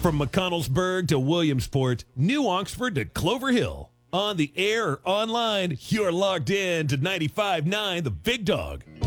From McConnellsburg to Williamsport, New Oxford to Clover Hill. On the air or online, you're logged in to 95.9 The Big Dog.